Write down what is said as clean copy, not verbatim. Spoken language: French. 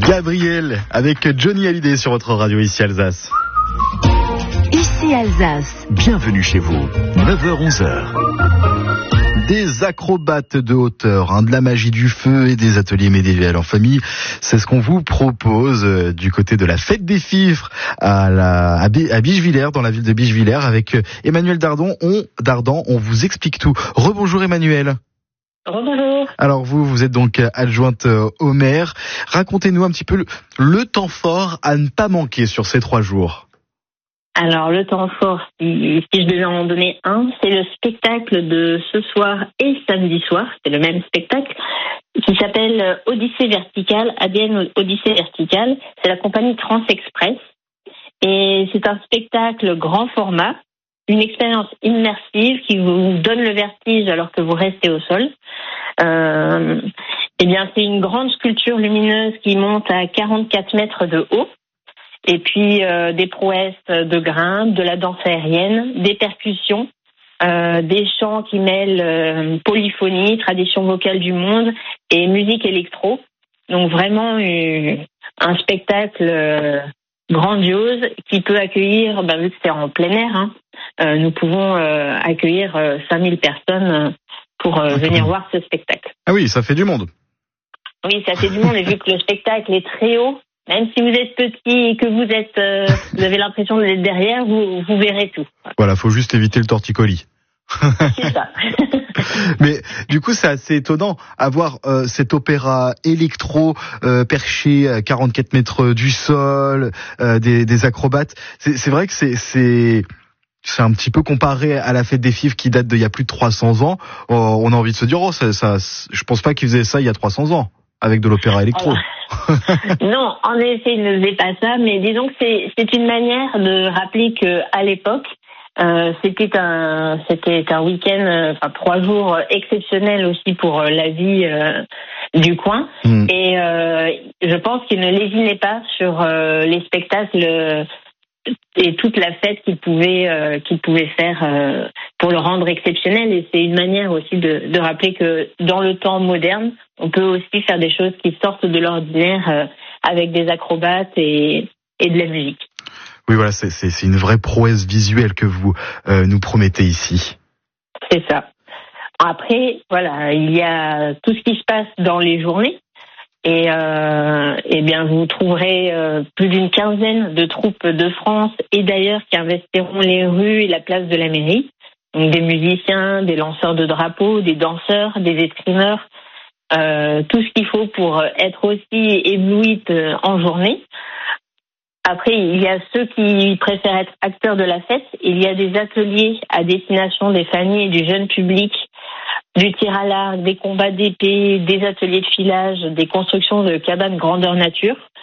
Gabriel avec Johnny Hallyday sur votre radio ici Alsace. Ici Alsace. Bienvenue chez vous, 9h-11h. Des acrobates de hauteur, de la magie du feu et des ateliers médiévaux en famille. C'est ce qu'on vous propose du côté de la fête des fifres à Bichevillers, dans la ville de Bichevillers, avec Emmanuel Dardan. On vous explique tout. Rebonjour Emmanuel. Rebonjour. Alors vous êtes donc adjointe au maire. Racontez-nous un petit peu le temps fort à ne pas manquer sur ces 3 jours. Alors, le temps fort, si je devais en donner un, c'est le spectacle de ce soir et samedi soir. C'est le même spectacle qui s'appelle Odyssée Verticale, ADN Odyssée Verticale. C'est la compagnie Transexpress. Et c'est un spectacle grand format, une expérience immersive qui vous donne le vertige alors que vous restez au sol. Eh bien, c'est une grande sculpture lumineuse qui monte à 44 mètres de haut. Et puis des prouesses de grimpe, de la danse aérienne, des percussions, des chants qui mêlent polyphonie, tradition vocale du monde et musique électro. Donc vraiment un spectacle grandiose qui peut accueillir, vu que c'est en plein air, nous pouvons accueillir 5000 personnes pour venir voir ce spectacle. Ah oui, ça fait du monde. Oui, ça fait du monde et vu que le spectacle est très haut, même si vous êtes petit et que vous avez l'impression d'être derrière, vous verrez tout. Voilà, faut juste éviter le torticolis. C'est ça. Mais du coup, c'est assez étonnant avoir cet opéra électro perché à 44 mètres du sol, des acrobates. C'est vrai que c'est un petit peu comparé à la fête des fifres qui date d'il y a plus de 300 ans. On a envie de se dire, je pense pas qu'ils faisaient ça il y a 300 ans avec de l'opéra électro. Non, en effet, ils ne faisaient pas ça, mais disons que c'est une manière de rappeler que à l'époque, c'était un week-end, 3 jours exceptionnels aussi pour la vie du coin. Et je pense qu'ils ne lésinaient pas sur les spectacles et toute la fête qu'ils pouvaient faire pour le rendre exceptionnel. Et c'est une manière aussi de rappeler que dans le temps moderne, on peut aussi faire des choses qui sortent de l'ordinaire avec des acrobates et de la musique. Oui, voilà, c'est une vraie prouesse visuelle que vous nous promettez ici. C'est ça. Après, voilà, il y a tout ce qui se passe dans les journées. Et bien, vous trouverez plus d'une quinzaine de troupes de France et d'ailleurs qui investiront les rues et la place de la mairie. Donc des musiciens, des lanceurs de drapeaux, des danseurs, des escrimeurs, tout ce qu'il faut pour être aussi éblouite en journée. Après, il y a ceux qui préfèrent être acteurs de la fête. Il y a des ateliers à destination des familles et du jeune public, du tir à l'arc, des combats d'épée, des ateliers de filage, des constructions de cabanes grandeur nature.